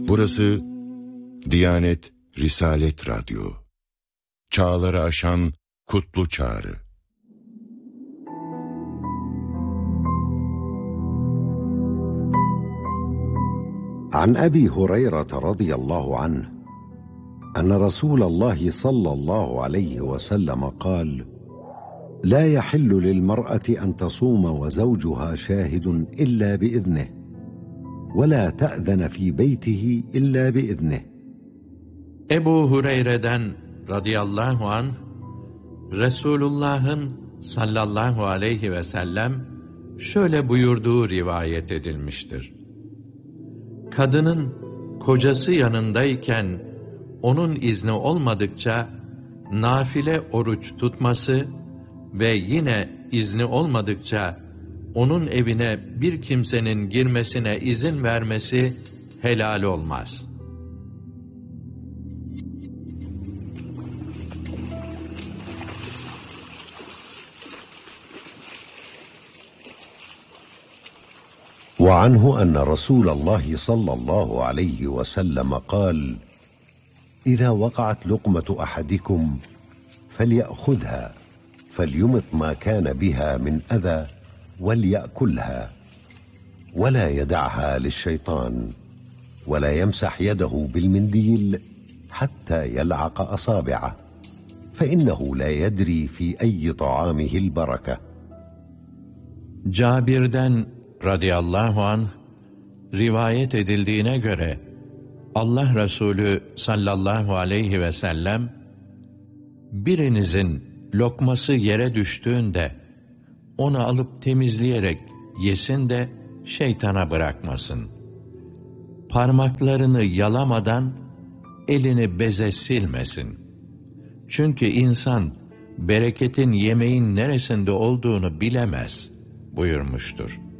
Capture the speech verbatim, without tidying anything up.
Burası Diyanet Risalet Radyo. Çağları aşan kutlu çağrı. عن أبي هريرة رضي الله عنه أن رسول الله صلى الله عليه وسلم قال: لا يحل للمرأة أن تصوم وزوجها شاهد إلا بإذنه ولا تأذن في بيته إلا بإذنه. Ebu Hureyre'den radıyallahu anh, Resulullah'ın sallallahu aleyhi ve sellem şöyle buyurduğu rivayet edilmiştir. Kadının kocası yanındayken onun izni olmadıkça nafile oruç tutması ve yine izni olmadıkça onun evine bir kimsenin girmesine izin vermesi helal olmaz. وعنه أن رسول الله صلى الله عليه وسلم قال: إذا وقعت لقمة أحدكم فليأخذها فليمط ما كان بها من أذى وليأكلها ولا يدعها للشيطان ولا يمسح يده بالمنديل حتى يلعق أصابعه فإنه لا يدري في أي طعامه البركة. Cabir'den radıyallahu anh rivayet edildiğine göre Allah Resulü sallallahu aleyhi ve sellem, birinizin lokması yere düştüğünde onu alıp temizleyerek yesin de şeytana bırakmasın. Parmaklarını yalamadan elini beze silmesin. Çünkü insan bereketin yemeğin neresinde olduğunu bilemez buyurmuştur.